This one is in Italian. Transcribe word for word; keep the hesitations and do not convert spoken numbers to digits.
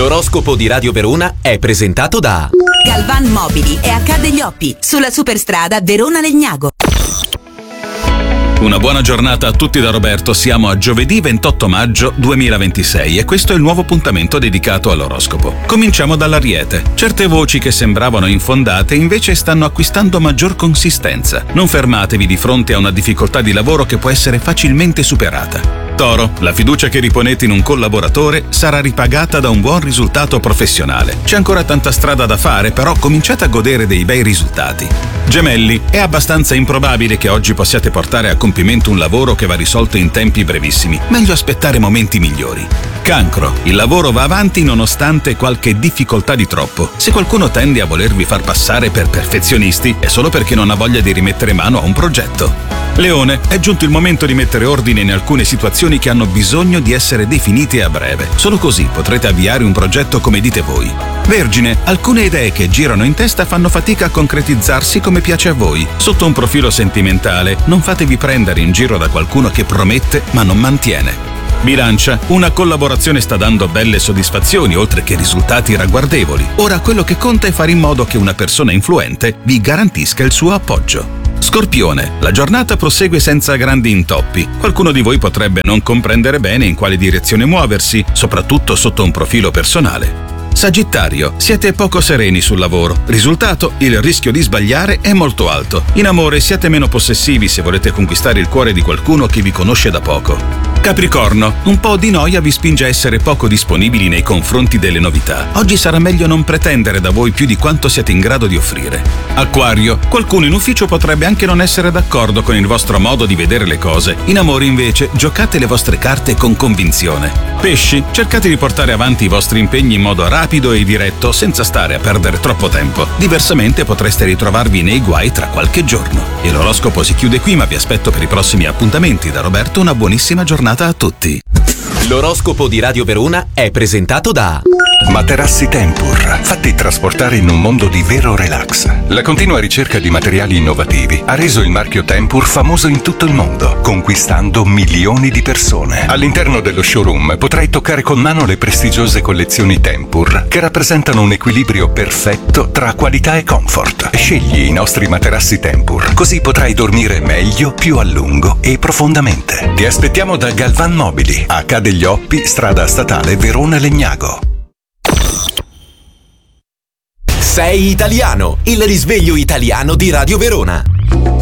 L'oroscopo di Radio Verona è presentato da Galvan Mobili e H. degli Oppi, sulla superstrada Verona-Legnago. Una buona giornata a tutti da Roberto, siamo a giovedì ventotto maggio duemilaventisei e questo è il nuovo appuntamento dedicato all'oroscopo. Cominciamo dall'Ariete. Certe voci che sembravano infondate invece stanno acquistando maggior consistenza. Non fermatevi di fronte a una difficoltà di lavoro che può essere facilmente superata. Toro, la fiducia che riponete in un collaboratore sarà ripagata da un buon risultato professionale. C'è ancora tanta strada da fare, però cominciate a godere dei bei risultati. Gemelli, è abbastanza improbabile che oggi possiate portare a compimento un lavoro che va risolto in tempi brevissimi. Meglio aspettare momenti migliori. Cancro, il lavoro va avanti nonostante qualche difficoltà di troppo. Se qualcuno tende a volervi far passare per perfezionisti, è solo perché non ha voglia di rimettere mano a un progetto. Leone, è giunto il momento di mettere ordine in alcune situazioni che hanno bisogno di essere definite a breve. Solo così potrete avviare un progetto come dite voi. Vergine, alcune idee che girano in testa fanno fatica a concretizzarsi come piace a voi. Sotto un profilo sentimentale, non fatevi prendere in giro da qualcuno che promette ma non mantiene. Bilancia, una collaborazione sta dando belle soddisfazioni oltre che risultati ragguardevoli. Ora quello che conta è fare in modo che una persona influente vi garantisca il suo appoggio. Scorpione, la giornata prosegue senza grandi intoppi. Qualcuno di voi potrebbe non comprendere bene in quale direzione muoversi, soprattutto sotto un profilo personale. Sagittario, siete poco sereni sul lavoro. Risultato, il rischio di sbagliare è molto alto. In amore siate meno possessivi se volete conquistare il cuore di qualcuno che vi conosce da poco. Capricorno, un po' di noia vi spinge a essere poco disponibili nei confronti delle novità. Oggi sarà meglio non pretendere da voi più di quanto siete in grado di offrire. Acquario, qualcuno in ufficio potrebbe anche non essere d'accordo con il vostro modo di vedere le cose. In amore invece giocate le vostre carte con convinzione. Pesci, cercate di portare avanti i vostri impegni in modo rapido e diretto senza stare a perdere troppo tempo. Diversamente potreste ritrovarvi nei guai tra qualche giorno. E l'oroscopo si chiude qui, ma vi aspetto per i prossimi appuntamenti. Da Roberto una buonissima giornata a tutti. L'oroscopo di Radio Verona è presentato da Materassi Tempur, fatti trasportare in un mondo di vero relax. La continua ricerca di materiali innovativi ha reso il marchio Tempur famoso in tutto il mondo, conquistando milioni di persone. All'interno dello showroom potrai toccare con mano le prestigiose collezioni Tempur, che rappresentano un equilibrio perfetto tra qualità e comfort. Scegli i nostri materassi Tempur, così potrai dormire meglio, più a lungo e profondamente. Ti aspettiamo da Galvan Mobili, H. degli Oppi, strada statale Verona-Legnago. Sei italiano, il risveglio italiano di Radio Verona.